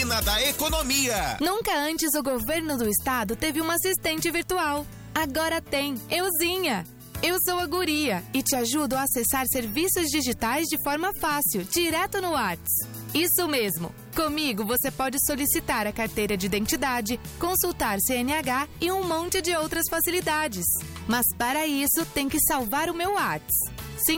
Semana da Economia. Nunca antes o governo do estado teve uma assistente virtual. Agora tem, Euzinha. Eu sou a Guria e te ajudo a acessar serviços digitais de forma fácil, direto no WhatsApp. Isso mesmo. Comigo você pode solicitar a carteira de identidade, consultar CNH e um monte de outras facilidades. Mas para isso tem que salvar o meu WhatsApp.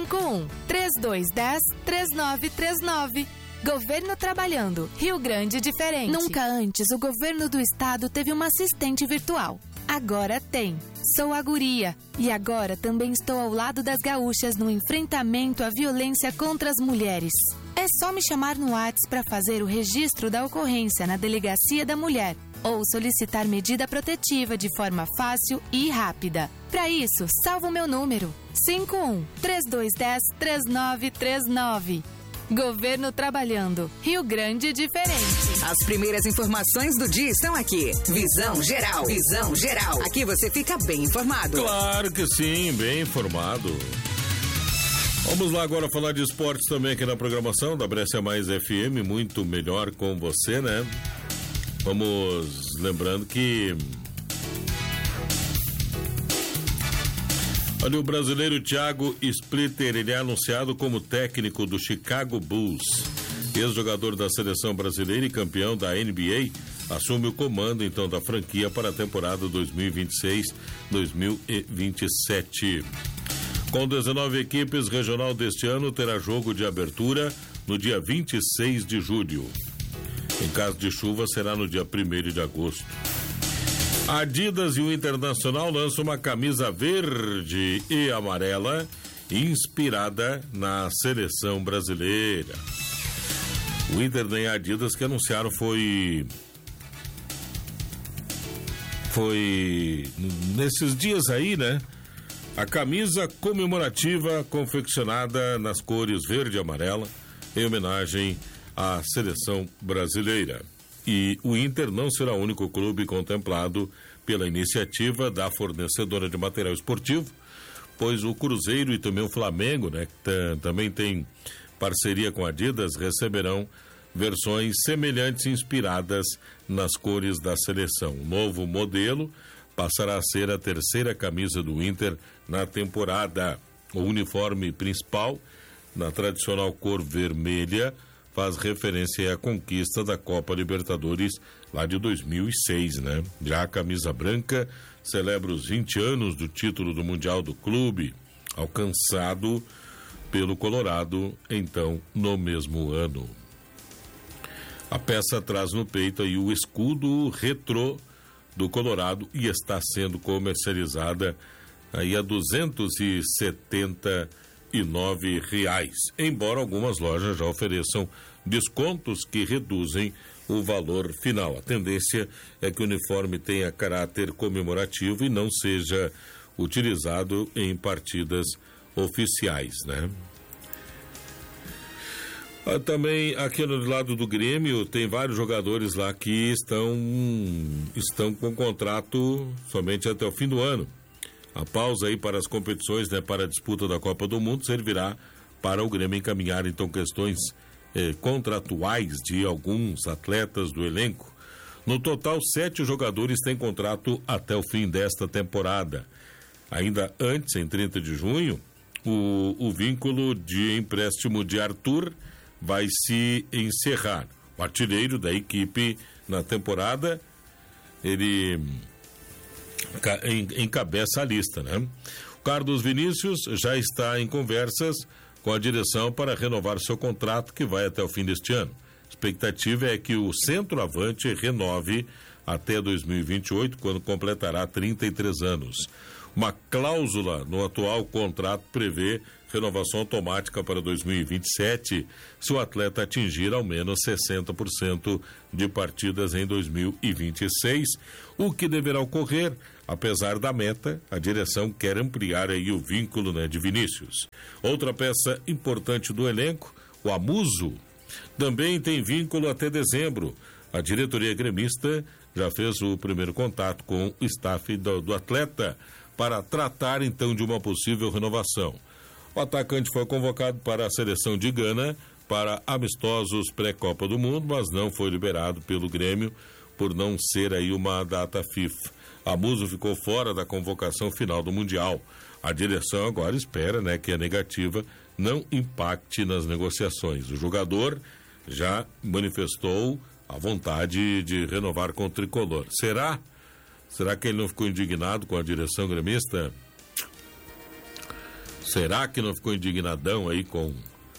51-3210-3939. Governo trabalhando. Rio Grande diferente. Nunca antes o governo do estado teve uma assistente virtual. Agora tem. Sou a Guria e agora também estou ao lado das gaúchas no enfrentamento à violência contra as mulheres. É só me chamar no WhatsApp para fazer o registro da ocorrência na Delegacia da Mulher ou solicitar medida protetiva de forma fácil e rápida. Para isso, salva o meu número: 51-3210-3939. Governo trabalhando. Rio Grande diferente. As primeiras informações do dia estão aqui. Visão Geral. Visão Geral. Aqui você fica bem informado. Claro que sim, bem informado. Vamos lá agora falar de esportes também aqui na programação da Brescia Mais FM, muito melhor com você, né? Vamos lembrando que olha, o brasileiro Thiago Splitter, ele é anunciado como técnico do Chicago Bulls. Ex-jogador da seleção brasileira e campeão da NBA, assume o comando então da franquia para a temporada 2026-2027. Com 19 equipes, regional deste ano terá jogo de abertura no dia 26 de julho. Em caso de chuva, será no dia 1º de agosto. A Adidas e o Internacional lançam uma camisa verde e amarela inspirada na seleção brasileira. O Inter e a Adidas que anunciaram foi nesses dias aí, né? A camisa comemorativa confeccionada nas cores verde e amarela em homenagem à seleção brasileira. E o Inter não será o único clube contemplado pela iniciativa da fornecedora de material esportivo, pois o Cruzeiro e também o Flamengo, né, que também tem parceria com a Adidas, receberão versões semelhantes inspiradas nas cores da seleção. O novo modelo passará a ser a terceira camisa do Inter na temporada. O uniforme principal, na tradicional cor vermelha, faz referência à conquista da Copa Libertadores lá de 2006, né? Já a camisa branca celebra os 20 anos do título do Mundial do clube, alcançado pelo Colorado, então, no mesmo ano. A peça traz no peito aí o escudo retrô do Colorado e está sendo comercializada aí a R$279, embora algumas lojas já ofereçam descontos que reduzem o valor final. A tendência é que o uniforme tenha caráter comemorativo e não seja utilizado em partidas oficiais, né? Também aqui no lado do Grêmio tem vários jogadores lá que estão com contrato somente até o fim do ano. A pausa aí para as competições, né, para a disputa da Copa do Mundo servirá para o Grêmio encaminhar então questões contratuais de alguns atletas do elenco. No total, 7 jogadores têm contrato até o fim desta temporada. Ainda antes, em 30 de junho, o vínculo de empréstimo de Arthur vai se encerrar. O artilheiro da equipe na temporada, ele encabeça a lista, né? O Carlos Vinícius já está em conversas com a direção para renovar seu contrato, que vai até o fim deste ano. A expectativa é que o centroavante renove até 2028, quando completará 33 anos. Uma cláusula no atual contrato prevê renovação automática para 2027, se o atleta atingir ao menos 60% de partidas em 2026, o que deverá ocorrer. Apesar da meta, a direção quer ampliar aí o vínculo, né, de Vinícius. Outra peça importante do elenco, o Amuso, também tem vínculo até dezembro. A diretoria gremista já fez o primeiro contato com o staff do atleta para tratar então de uma possível renovação. O atacante foi convocado para a seleção de Gana para amistosos pré-Copa do Mundo, mas não foi liberado pelo Grêmio por não ser aí uma data FIFA. A Muso ficou fora da convocação final do Mundial. A direção agora espera, né, que a negativa não impacte nas negociações. O jogador já manifestou a vontade de renovar com o tricolor. Será que ele não ficou indignado com a direção gremista? Será que não ficou indignadão aí com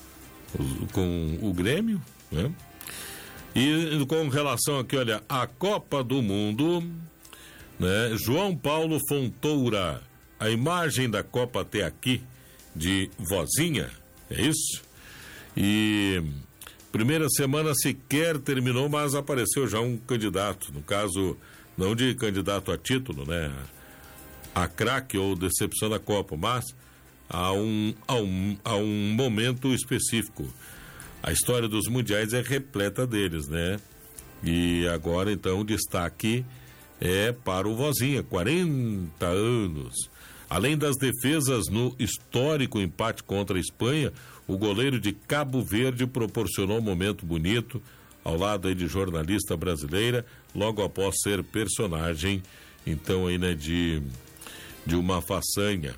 o Grêmio, né? E com relação aqui, olha, a Copa do Mundo, né? João Paulo Fontoura, a imagem da Copa até aqui, de vozinha, é isso? E primeira semana sequer terminou, mas apareceu já um candidato, no caso, não de candidato a título, né? A craque ou decepção da Copa, mas a um momento específico. A história dos mundiais é repleta deles, né? E agora, então, o destaque é para o Vozinha, 40 anos. Além das defesas no histórico empate contra a Espanha, o goleiro de Cabo Verde proporcionou um momento bonito ao lado aí de jornalista brasileira, logo após ser personagem, então, aí, né, de uma façanha.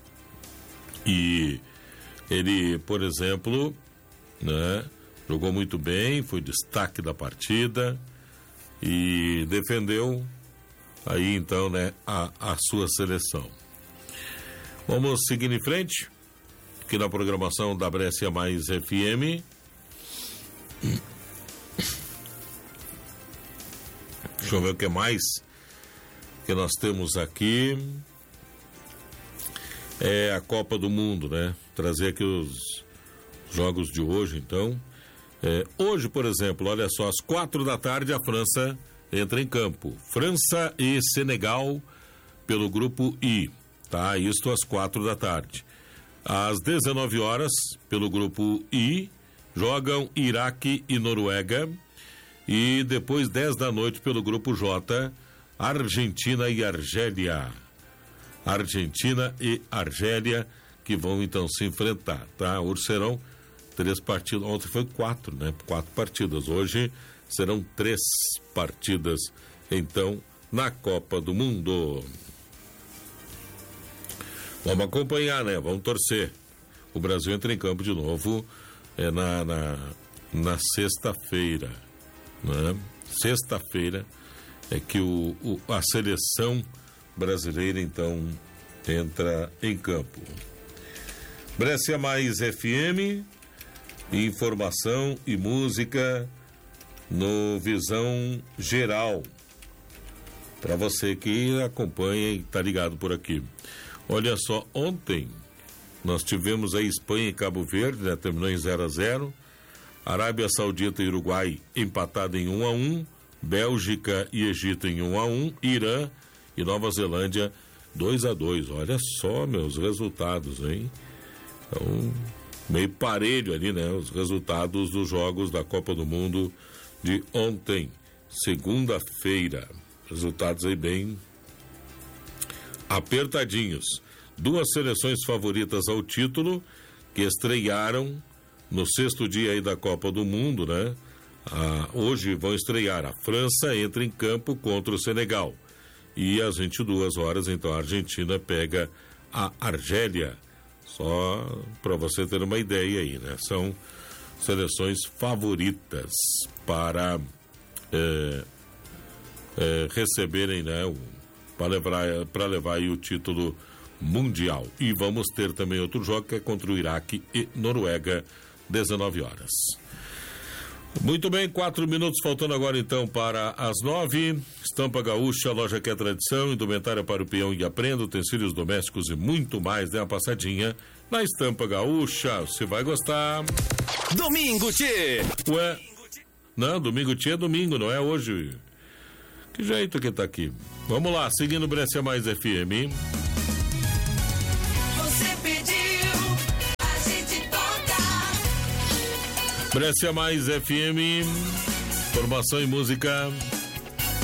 E ele, por exemplo, né, jogou muito bem, foi destaque da partida e defendeu aí, então, né, a sua seleção. Vamos seguir em frente, aqui na programação da Brescia Mais FM. Deixa eu ver o que mais que nós temos aqui. É a Copa do Mundo, né? Trazer aqui os jogos de hoje, então. Hoje, por exemplo, olha só, às 4h a França entra em campo. França e Senegal pelo grupo I, tá? Isto às 4h. Às 19h, pelo grupo I, jogam Iraque e Noruega. E depois, 10h, pelo grupo J, Argentina e Argélia. Argentina e Argélia que vão então se enfrentar, tá? Hoje serão 3 partidas, ontem foi 4, né? 4 partidas, hoje serão 3 partidas, então, na Copa do Mundo. Vamos acompanhar, né? Vamos torcer. O Brasil entra em campo de novo na sexta-feira, né? Sexta-feira é que a seleção brasileira, então, entra em campo. Brescia Mais FM, informação e música no Visão Geral. Para você que acompanha e está ligado por aqui. Olha só, ontem nós tivemos a Espanha e Cabo Verde, né? Terminou em 0-0. Arábia Saudita e Uruguai empatado em 1-1. Bélgica e Egito em 1-1. Irã e Nova Zelândia 2-2. Olha só, meus resultados, hein? Então, meio parelho ali, né? Os resultados dos jogos da Copa do Mundo de ontem, segunda-feira. Resultados aí bem apertadinhos. 2 seleções favoritas ao título que estrearam no 6º dia aí da Copa do Mundo, né? Hoje vão estrear. A França entra em campo contra o Senegal. E às 22h, então, a Argentina pega a Argélia. Só para você ter uma ideia aí, né? São seleções favoritas para receberem, né? Para levar aí o título mundial. E vamos ter também outro jogo que é contra o Iraque e Noruega, 19h. Muito bem, 4 minutos faltando agora então para as 9. Estampa Gaúcha, loja que é tradição, indumentária para o peão e aprenda, utensílios domésticos e muito mais. Dê uma passadinha na Estampa Gaúcha, você vai gostar. Domingo Tchê! Ué, não, Domingo Tchê é domingo, não é hoje. Que jeito que tá aqui. Vamos lá, seguindo Brescia Mais FM. Você pediu, a gente toca. Brescia Mais FM, informação e música.